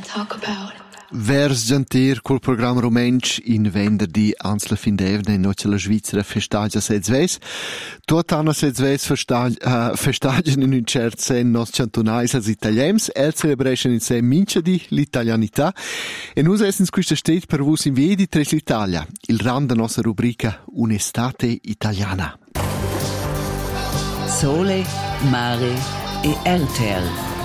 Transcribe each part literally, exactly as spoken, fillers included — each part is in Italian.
talk about. Vers gentir col programma romensch in venerdì ans la fin d'evne in noce la Svizzera festagia sedzves. Tot anna sedzves festagian in un cert sen nos cantonais als italiens, el celebration in se mincha di l'italianità. E nus essens questa stet per vos in vedi tres l'Italia, il ram da nostra rubrica Un'estate italiana. Sole, mare e Ertel.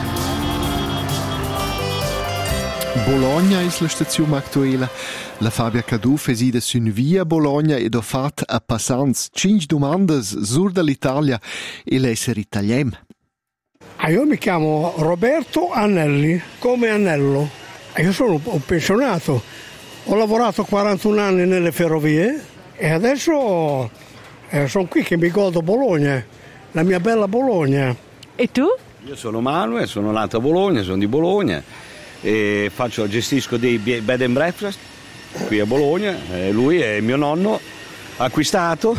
Bologna è la stazione attuale. La Fabia Cadu fesida sun via Bologna ed ha fatto a passanza cinque domande sur dall'Italia e l'essere italiano. Ah, io mi chiamo Roberto Annelli, come Annello. Io sono un pensionato. Ho lavorato quarantuno anni nelle ferrovie e adesso eh, sono qui che mi godo Bologna, la mia bella Bologna. E tu? Io sono Manuel, sono nato a Bologna, sono di Bologna. E faccio, gestisco dei bed and breakfast qui a Bologna, e lui è mio nonno acquistato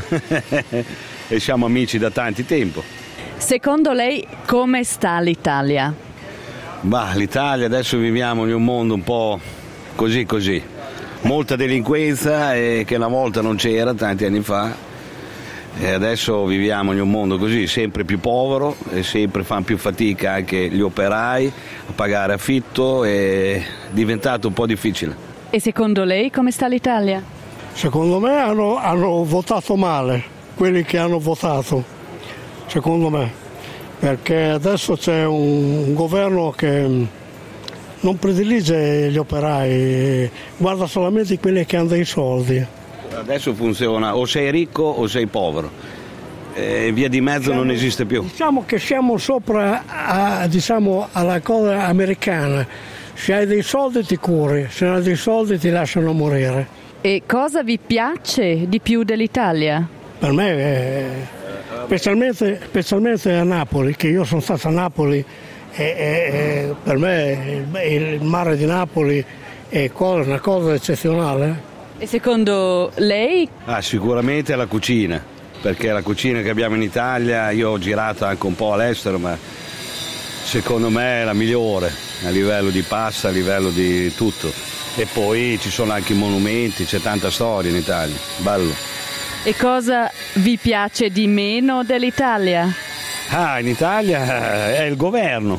e siamo amici da tanti tempo. Secondo lei come sta l'Italia? Bah, l'Italia adesso viviamo in un mondo un po' così così, molta delinquenza e che una volta non c'era tanti anni fa. E adesso viviamo in un mondo così, sempre più povero e sempre fanno più fatica anche gli operai a pagare affitto, è diventato un po' difficile. E secondo lei come sta l'Italia? Secondo me hanno, hanno votato male, quelli che hanno votato, secondo me, perché adesso c'è un, un governo che non predilige gli operai, guarda solamente quelli che hanno dei soldi. Adesso funziona o sei ricco o sei povero, e via di mezzo diciamo, non esiste più. Diciamo che siamo sopra a, diciamo, alla cosa americana, se hai dei soldi ti curi, se non hai dei soldi ti lasciano morire. E cosa vi piace di più dell'Italia? Per me, è, specialmente, specialmente a Napoli, che io sono stato a Napoli, e, e, per me il, il mare di Napoli è una cosa eccezionale. E secondo lei? Ah, sicuramente la cucina, perché la cucina che abbiamo in Italia, io ho girato anche un po' all'estero, ma secondo me è la migliore a livello di pasta, a livello di tutto. E poi ci sono anche i monumenti, c'è tanta storia in Italia, bello. E cosa vi piace di meno dell'Italia? Ah, in Italia è il governo,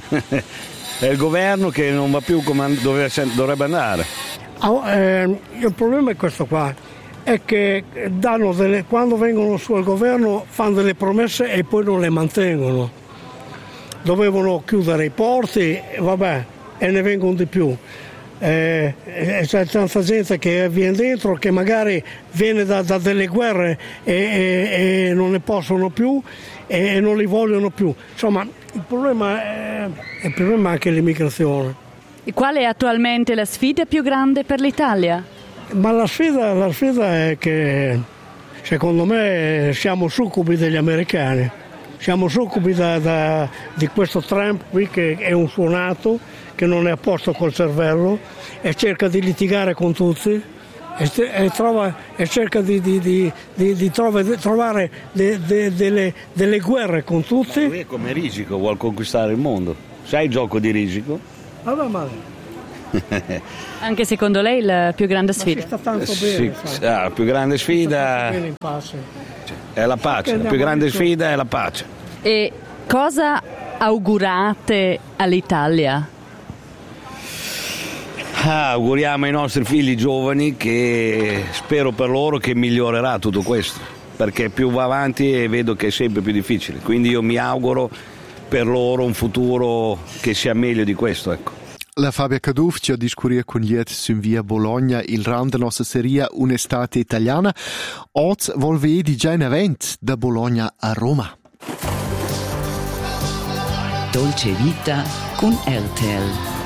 è il governo che non va più come dovrebbe andare. Oh, eh, il problema è questo qua, è che danno delle, quando vengono su al governo fanno delle promesse e poi non le mantengono. Dovevano chiudere i porti, vabbè, e ne vengono di più. Eh, c'è tanta gente che viene dentro che magari viene da, da delle guerre e, e, e non ne possono più e, e non li vogliono più. Insomma, il problema è, il problema è anche l'immigrazione. E qual è attualmente la sfida più grande per l'Italia? Ma la sfida, la sfida è che secondo me siamo succubi degli americani, siamo succubi da, da, di questo Trump qui che è un suonato, che non è a posto col cervello e cerca di litigare con tutti e, e, trova, e cerca di, di, di, di, di trova, trovare de, de, delle, delle guerre con tutti. Lui è come Risico, vuol conquistare il mondo. Sai il gioco di Risico? Vabbè, ma... Anche secondo lei la più grande sfida? Ma si sta tanto bene, sì, ah, la più grande sfida bene in pace. È la pace, la più grande sfida è la pace. E cosa augurate all'Italia? Ah, auguriamo ai nostri figli giovani che spero per loro che migliorerà tutto questo, perché più va avanti e vedo che è sempre più difficile, quindi io mi auguro per loro un futuro che sia meglio di questo, ecco. La Fabia Caduf ci ha discusso con Liet su via Bologna il round della nostra serie Un'estate italiana. Oggi vuol vedere già in evento da Bologna a Roma. Dolce Vita con Ertel.